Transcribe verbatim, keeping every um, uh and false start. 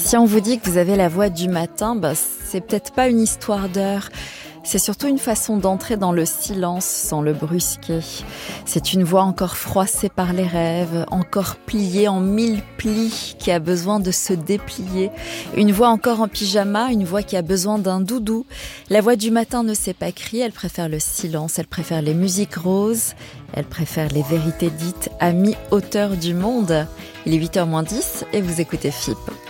Si on vous dit que vous avez la voix du matin, bah, c'est peut-être pas une histoire d'heure. C'est surtout une façon d'entrer dans le silence sans le brusquer. C'est une voix encore froissée par les rêves, encore pliée en mille plis, qui a besoin de se déplier. Une voix encore en pyjama, une voix qui a besoin d'un doudou. La voix du matin ne sait pas crier, elle préfère le silence, elle préfère les musiques roses, elle préfère les vérités dites à mi-hauteur du monde. Il est huit heures moins dix et vous écoutez F I P.